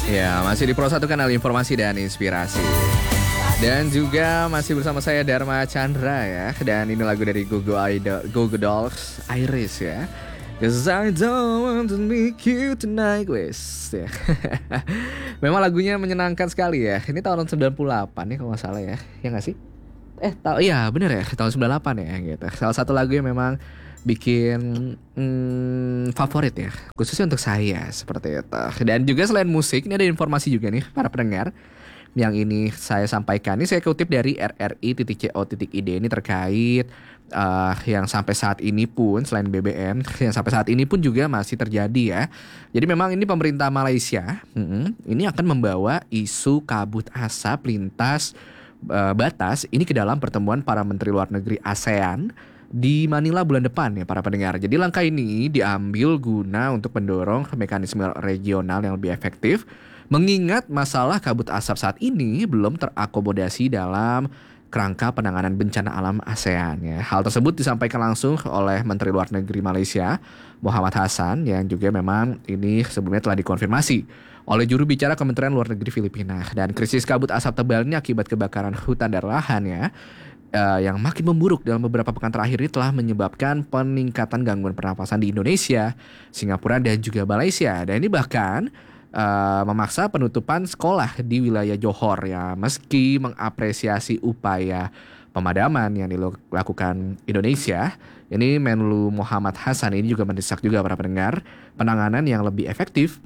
Ya, masih di Pro 1 Kanal Informasi dan Inspirasi. Dan juga masih bersama saya Dharma Chandra ya. Dan ini lagu dari Google Dolls, Iris ya. 'Cause I don't want to meet you tonight, wes. Ya. Memang lagunya menyenangkan sekali ya. Ini tahun 98 nih kalau nggak salah ya. Ya nggak sih? Iya bener ya, tahun 98 ya gitu. Salah satu lagu yang memang bikin favorit ya, khususnya untuk saya seperti itu. Dan juga selain musik, ini ada informasi juga nih para pendengar. Yang ini saya sampaikan, ini saya kutip dari rri.co.id ini terkait yang sampai saat ini pun selain BBM, yang sampai saat ini pun juga masih terjadi ya. Jadi memang ini pemerintah Malaysia ini akan membawa isu kabut asap lintas batas ini ke dalam pertemuan para menteri luar negeri ASEAN di Manila bulan depan ya para pendengar. Jadi langkah ini diambil guna untuk mendorong mekanisme regional yang lebih efektif, mengingat masalah kabut asap saat ini belum terakomodasi dalam kerangka penanganan bencana alam ASEAN ya. Hal tersebut disampaikan langsung oleh Menteri Luar Negeri Malaysia Muhammad Hassan yang juga memang ini sebelumnya telah dikonfirmasi oleh juru bicara Kementerian Luar Negeri Filipina. Dan krisis kabut asap tebal ini akibat kebakaran hutan dan lahan ya, yang makin memburuk dalam beberapa pekan terakhir ini telah menyebabkan peningkatan gangguan pernapasan di Indonesia, Singapura dan juga Malaysia. Dan ini bahkan memaksa penutupan sekolah di wilayah Johor ya, meski mengapresiasi upaya pemadaman yang dilakukan Indonesia. Ini Menlu Muhammad Hassan ini juga mendesak juga para pendengar penanganan yang lebih efektif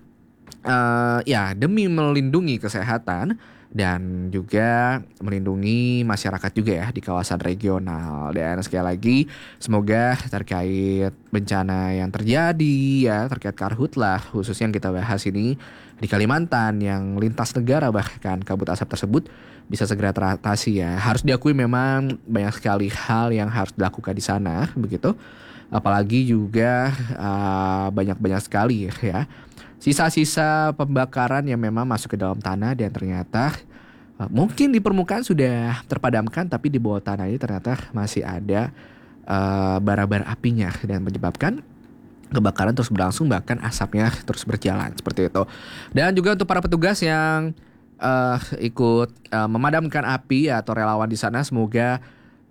ya demi melindungi kesehatan dan juga melindungi masyarakat juga ya di kawasan regional. Dan sekali lagi semoga terkait bencana yang terjadi ya terkait karhutlah khususnya yang kita bahas ini di Kalimantan yang lintas negara bahkan kabut asap tersebut bisa segera teratasi ya. Harus diakui memang banyak sekali hal yang harus dilakukan di sana begitu. Apalagi juga banyak sekali ya sisa-sisa pembakaran yang memang masuk ke dalam tanah dan ternyata mungkin di permukaan sudah terpadamkan, tapi di bawah tanah ini ternyata masih ada bara-bara apinya dan menyebabkan kebakaran terus berlangsung, bahkan asapnya terus berjalan seperti itu. Dan juga untuk para petugas yang ikut memadamkan api atau relawan di sana, semoga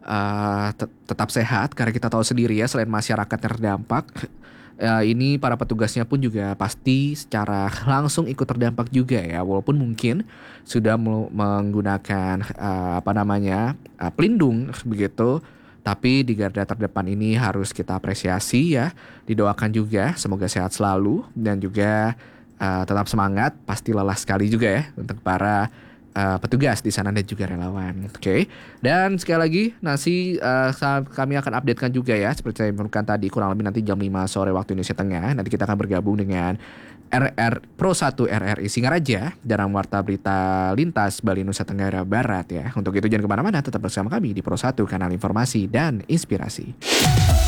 tetap sehat karena kita tahu sendiri ya selain masyarakat yang terdampak, ini para petugasnya pun juga pasti secara langsung ikut terdampak juga ya, walaupun mungkin sudah menggunakan pelindung begitu, tapi di garda terdepan ini harus kita apresiasi ya, didoakan juga semoga sehat selalu dan juga tetap semangat, pasti lelah sekali juga ya untuk para petugas di sana dan juga relawan. Oke. Dan sekali lagi kami akan updatekan juga ya seperti saya menurunkan tadi kurang lebih nanti jam 5 sore waktu Indonesia Tengah. Nanti kita akan bergabung dengan Pro 1 RRI Singaraja dalam Warta Berita Lintas Bali Nusa Tenggara Barat ya. Untuk itu jangan kemana-mana, tetap bersama kami di Pro 1 Kanal Informasi dan Inspirasi.